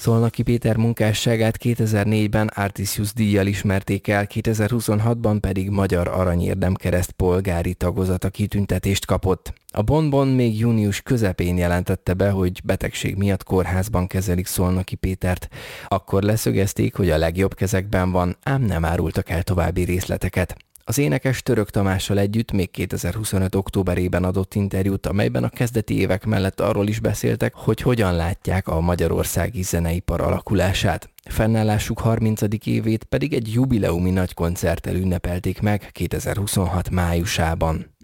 Szolnoki Péter munkásságát 2004-ben Artisius díjjal ismerték el, 2026-ban pedig Magyar Aranyérdemkereszt polgári tagozata kitüntetést kapott. A Bonbon még június közepén jelentette be, hogy betegség miatt kórházban kezelik Szolnoki Pétert. Akkor leszögezték, hogy a legjobb kezekben van, ám nem árultak el további részleteket. Az énekes Török Tamással együtt még 2025. októberében adott interjút, amelyben a kezdeti évek mellett arról is beszéltek, hogy hogyan látják a magyarországi zeneipar alakulását. Fennállásuk 30. évét pedig egy jubileumi nagy koncerttel ünnepelték meg 2026. májusában.